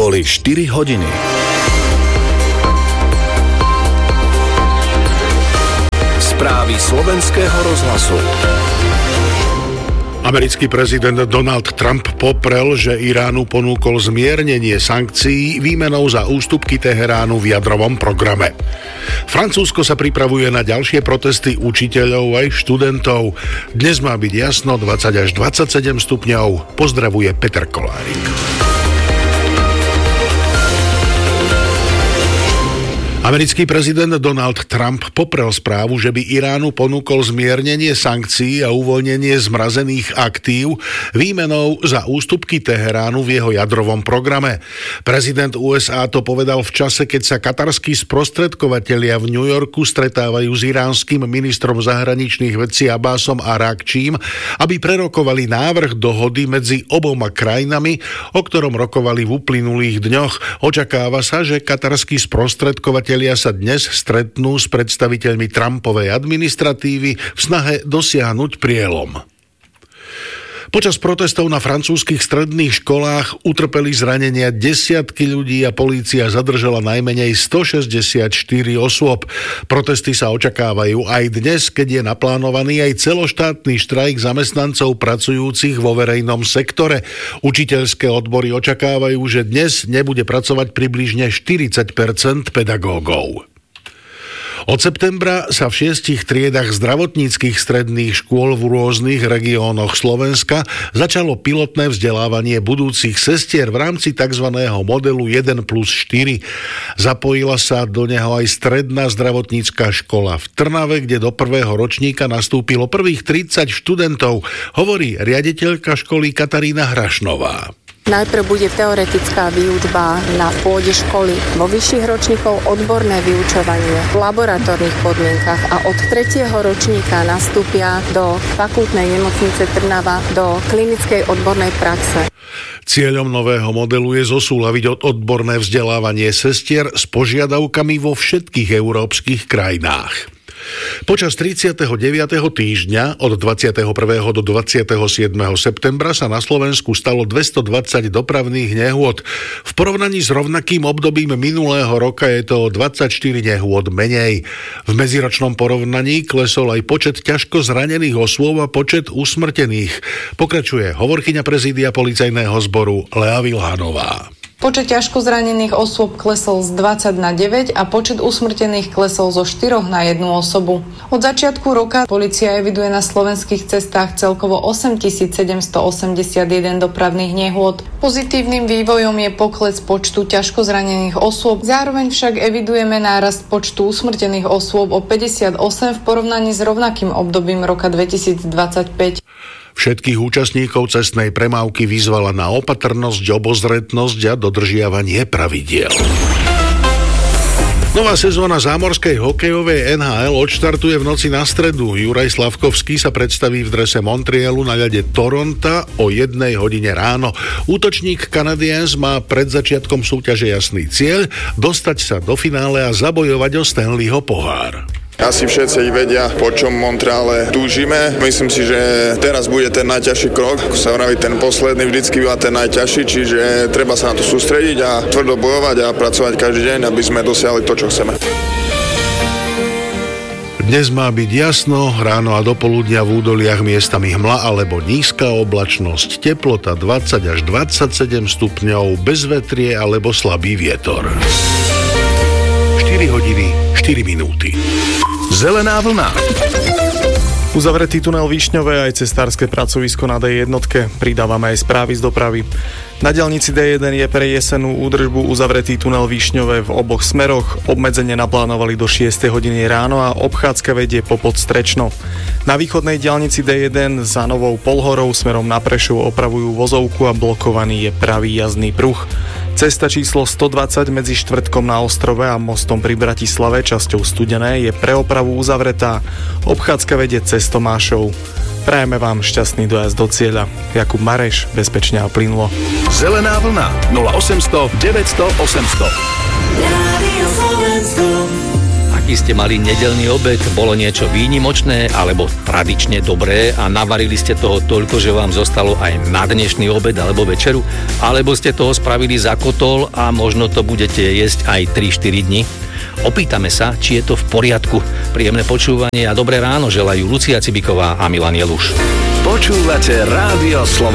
Boli 4 hodiny. Správy slovenského rozhlasu. Americký prezident Donald Trump poprel, že Iránu ponúkol zmiernenie sankcií výmenou za ústupky Teheránu v jadrovom programe. Francúzsko sa pripravuje na ďalšie protesty učiteľov aj študentov. Dnes má byť jasno 20 až 27 stupňov. Pozdravuje Peter Kolárik. Americký prezident Donald Trump poprel správu, že by Iránu ponúkol zmiernenie sankcií a uvoľnenie zmrazených aktív výmenou za ústupky Teheránu v jeho jadrovom programe. Prezident USA to povedal v čase, keď sa katarskí sprostredkovatelia v New Yorku stretávajú s iránskym ministrom zahraničných vecí Abbasom Arakčím, aby prerokovali návrh dohody medzi oboma krajinami, o ktorom rokovali v uplynulých dňoch. Očakáva sa, že katarskí sprostredkovatelia sa dnes stretnú s predstaviteľmi Trumpovej administratívy v snahe dosiahnuť prielom. Počas protestov na francúzskych stredných školách utrpeli zranenia desiatky ľudí a polícia zadržala najmenej 164 osôb. Protesty sa očakávajú aj dnes, keď je naplánovaný aj celoštátny štrajk zamestnancov pracujúcich vo verejnom sektore. Učiteľské odbory očakávajú, že dnes nebude pracovať približne 40% pedagógov. Od septembra sa v 6 triedach zdravotníckych stredných škôl v rôznych regiónoch Slovenska začalo pilotné vzdelávanie budúcich sestier v rámci tzv. Modelu 1+4. Zapojila sa do neho aj stredná zdravotnícka škola v Trnave, kde do prvého ročníka nastúpilo prvých 30 študentov, hovorí riaditeľka školy Katarína Hrašnová. Najprv bude teoretická výučba na pôde školy, vo vyšších ročníkov odborné vyučovanie v laboratórnych podmienkach a od 3. ročníka nastúpia do fakultnej nemocnice Trnava do klinickej odbornej praxe. Cieľom nového modelu je zosúľaviť odborné vzdelávanie sestier s požiadavkami vo všetkých európskych krajinách. Počas 39. týždňa od 21. do 27. septembra sa na Slovensku stalo 220 dopravných nehôd. V porovnaní s rovnakým obdobím minulého roka je to 24 nehôd menej. V medziročnom porovnaní klesol aj počet ťažko zranených osôb a počet usmrtených. Pokračuje hovorkyňa prezídia policajného zboru Lea Vilhanová. Počet ťažko zranených osôb klesol z 20 na 9 a počet usmrtených klesol zo 4 na 1 osobu. Od začiatku roka polícia eviduje na slovenských cestách celkovo 8781 dopravných nehôd. Pozitívnym vývojom je pokles počtu ťažko zranených osôb, zároveň však evidujeme nárast počtu usmrtených osôb o 58 v porovnaní s rovnakým obdobím roka 2025. Všetkých účastníkov cestnej premávky vyzvala na opatrnosť, obozretnosť a dodržiavanie pravidiel. Nová sezóna zámorskej hokejovej NHL odštartuje v noci na stredu. Juraj Slavkovský sa predstaví v drese Montrealu na ľade Toronta o 1 hodine ráno. Útočník Canadiens má pred začiatkom súťaže jasný cieľ dostať sa do finále a zabojovať o Stanleyho pohár. Asi všetci vedia, po čom Montreale túžime. Myslím si, že teraz bude ten najťažší krok. Ako sa hovorí, ten posledný vždycky býva ten najťažší, čiže treba sa na to sústrediť a tvrdo bojovať a pracovať každý deň, aby sme dosiahli to, čo chceme. Dnes má byť jasno, ráno a dopoludnia v údoliach miestami hmla alebo nízka oblačnosť, teplota 20 až 27 stupňov, bez vetrie alebo slabý vietor. 4 hodiny, 4 minúty. Zelená vlna. Uzavretý tunel Višňové aj cestárske pracovisko na D1. Pridávame aj správy z dopravy. Na diaľnici D1 je pre jesenú údržbu uzavretý tunel Višňové v oboch smeroch. Obmedzenie naplánovali do 6 hodiny ráno a obchádzka vedie po Podstrečno. Na východnej diaľnici D1 za Novou Polhorou smerom na Prešov opravujú vozovku a blokovaný je pravý jazdný pruh. Cesta číslo 120 medzi Štvrtkom na Ostrove a mostom pri Bratislave časťou Studené je pre opravu uzavretá. Obchádzka vedie cez Tomášov. Prajeme vám šťastný dojazd do cieľa. Jakub Mareš, bezpečne a plynulo. Zelená vlna 0800 900 800. Rádio Slovensko. Ak aký ste mali nedeľný obed, bolo niečo výnimočné alebo tradične dobré a navarili ste toho toľko, že vám zostalo aj na dnešný obed alebo večeru, alebo ste toho spravili za kotol a možno to budete jesť aj 3-4 dni. Opýtame sa, či je to v poriadku. Príjemné počúvanie a dobré ráno želajú Lucia Cibiková a Milan Jeluš. Počúvate Rádio Slovensko.